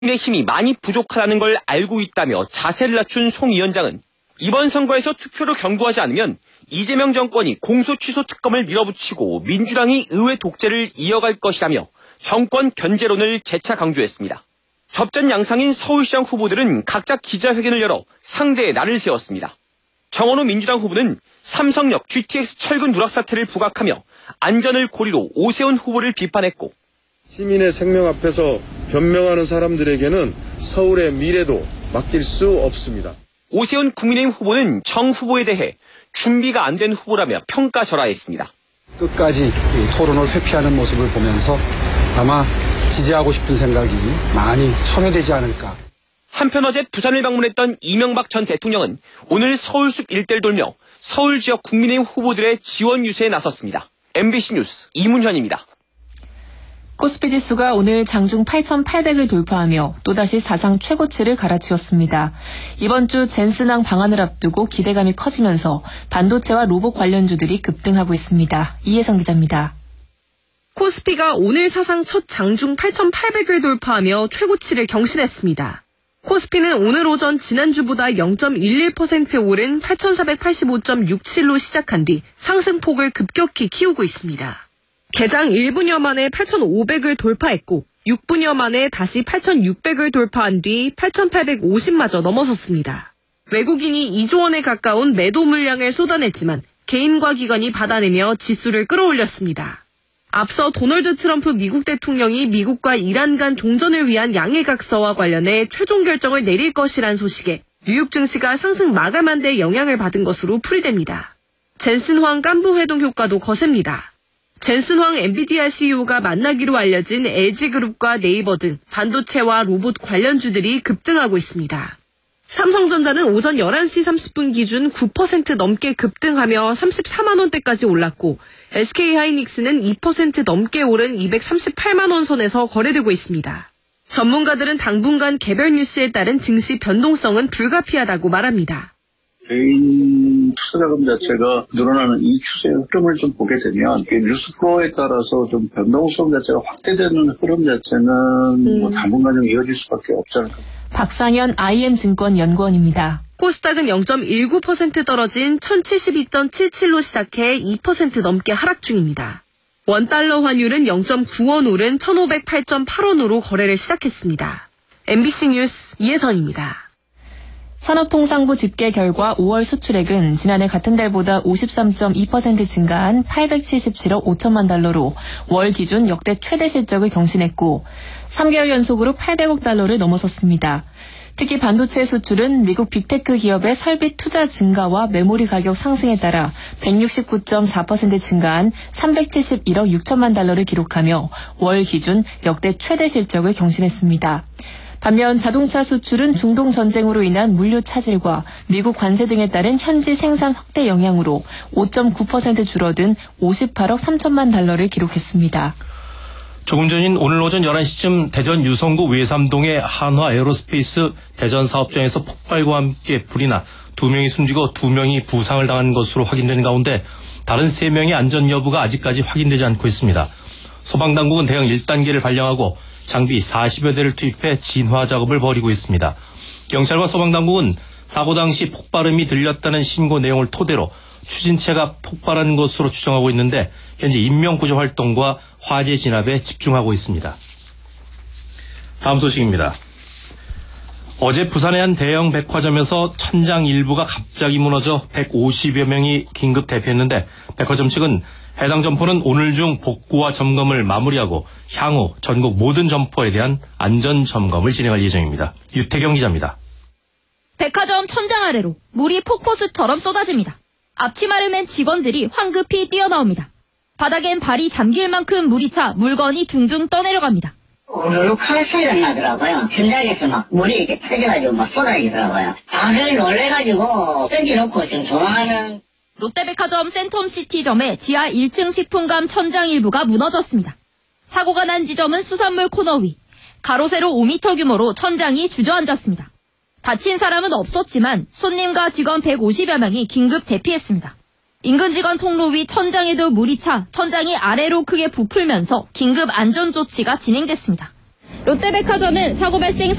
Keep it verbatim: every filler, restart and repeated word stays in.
의 힘이 많이 부족하다는 걸 알고 있다며 자세를 낮춘 송 위원장은 이번 선거에서 투표로 경고하지 않으면 이재명 정권이 공소 취소 특검을 밀어붙이고 민주당이 의회 독재를 이어갈 것이라며 정권 견제론을 재차 강조했습니다. 접전 양상인 서울시장 후보들은 각자 기자회견을 열어 상대의 날을 세웠습니다. 정원호 민주당 후보는 삼성역 지티엑스 철근 누락 사태를 부각하며 안전을 고리로 오세훈 후보를 비판했고, 시민의 생명 앞에서 변명하는 사람들에게는 서울의 미래도 맡길 수 없습니다. 오세훈 국민의힘 후보는 정 후보에 대해 준비가 안 된 후보라며 평가절하했습니다. 끝까지 토론을 회피하는 모습을 보면서 아마 지지하고 싶은 생각이 많이 첨예되지 않을까. 한편 어제 부산을 방문했던 이명박 전 대통령은 오늘 서울숲 일대를 돌며 서울 지역 국민의힘 후보들의 지원 유세에 나섰습니다. 엠비씨 뉴스 이문현입니다. 코스피 지수가 오늘 장중 팔천팔백을 돌파하며 또다시 사상 최고치를 갈아치웠습니다. 이번 주 젠슨항 방한을 앞두고 기대감이 커지면서 반도체와 로봇 관련주들이 급등하고 있습니다. 이혜성 기자입니다. 코스피가 오늘 사상 첫 장중 팔천팔백을 돌파하며 최고치를 경신했습니다. 코스피는 오늘 오전 지난주보다 영 점 일일 퍼센트 오른 팔천사백팔십오 점 육칠로 시작한 뒤 상승폭을 급격히 키우고 있습니다. 개장 일 분여 만에 팔천오백을 돌파했고 육 분여 만에 다시 팔천육백을 돌파한 뒤 팔천팔백오십마저 넘어섰습니다. 외국인이 이조 원에 가까운 매도 물량을 쏟아냈지만 개인과 기관이 받아내며 지수를 끌어올렸습니다. 앞서 도널드 트럼프 미국 대통령이 미국과 이란 간 종전을 위한 양해각서와 관련해 최종 결정을 내릴 것이란 소식에 뉴욕 증시가 상승 마감한 데 영향을 받은 것으로 풀이됩니다. 젠슨 황 간부 회동 효과도 거셉니다. 젠슨 황 엔비디아 씨이오가 만나기로 알려진 엘지그룹과 네이버 등 반도체와 로봇 관련주들이 급등하고 있습니다. 삼성전자는 오전 열한 시 삼십 분 기준 구 퍼센트 넘게 급등하며 삼십사만 원대까지 올랐고 에스케이하이닉스는 이 퍼센트 넘게 오른 이백삼십팔만 원 선에서 거래되고 있습니다. 전문가들은 당분간 개별 뉴스에 따른 증시 변동성은 불가피하다고 말합니다. 개인 투자자금 자체가 늘어나는 이 추세의 흐름을 좀 보게 되면 뉴스 플로우에 따라서 좀 변동성 자체가 확대되는 흐름 자체는 음. 뭐 당분간 좀 이어질 수밖에 없지 않을까. 박상현 아이엠증권 연구원입니다. 코스닥은 영 점 일구 퍼센트 떨어진 천칠십이 점 칠칠로 시작해 이 퍼센트 넘게 하락 중입니다. 원달러 환율은 영 점 구 원 오른 천오백팔 점 팔 원으로 거래를 시작했습니다. 엠비씨 뉴스 이혜선입니다. 산업통상부 집계 결과 오월 수출액은 지난해 같은 달보다 오십삼 점 이 퍼센트 증가한 팔백칠십칠억 오천만 달러로 월 기준 역대 최대 실적을 경신했고 삼 개월 연속으로 팔백억 달러를 넘어섰습니다. 특히 반도체 수출은 미국 빅테크 기업의 설비 투자 증가와 메모리 가격 상승에 따라 백육십구 점 사 퍼센트 증가한 삼백칠십일억 육천만 달러를 기록하며 월 기준 역대 최대 실적을 경신했습니다. 반면 자동차 수출은 중동 전쟁으로 인한 물류 차질과 미국 관세 등에 따른 현지 생산 확대 영향으로 오 점 구 퍼센트 줄어든 오십팔억 삼천만 달러를 기록했습니다. 조금 전인 오늘 오전 열한 시쯤 대전 유성구 외삼동의 한화 에어로스페이스 대전 사업장에서 폭발과 함께 불이 나 두 명이 숨지고 두 명이 부상을 당한 것으로 확인된 가운데 다른 세 명의 안전 여부가 아직까지 확인되지 않고 있습니다. 소방당국은 대응 일 단계를 발령하고 장비 사십여 대를 투입해 진화 작업을 벌이고 있습니다. 경찰과 소방당국은 사고 당시 폭발음이 들렸다는 신고 내용을 토대로 추진체가 폭발한 것으로 추정하고 있는데 현재 인명구조 활동과 화재 진압에 집중하고 있습니다. 다음 소식입니다. 어제 부산의 한 대형 백화점에서 천장 일부가 갑자기 무너져 백오십여 명이 긴급 대피했는데 백화점 측은 해당 점포는 오늘 중 복구와 점검을 마무리하고 향후 전국 모든 점포에 대한 안전 점검을 진행할 예정입니다. 유태경 기자입니다. 백화점 천장 아래로 물이 폭포수처럼 쏟아집니다. 앞치마를 맨 직원들이 황급히 뛰어나옵니다. 바닥엔 발이 잠길 만큼 물이 차 물건이 둥둥 떠내려갑니다. 우르르 큰 소리가 나더라고요. 천장에서 막 물이 이렇게 터져가지고 막 쏟아지더라고요. 다들 놀래가지고 던져놓고 지금 조망하는. 롯데백화점 센텀시티점의 지하 일 층 식품감 천장 일부가 무너졌습니다. 사고가 난 지점은 수산물 코너 위. 가로 세로 오 미터 규모로 천장이 주저앉았습니다. 다친 사람은 없었지만 손님과 직원 백오십여 명이 긴급 대피했습니다. 인근 직원 통로 위 천장에도 물이 차 천장이 아래로 크게 부풀면서 긴급 안전조치가 진행됐습니다. 롯데백화점은 사고 발생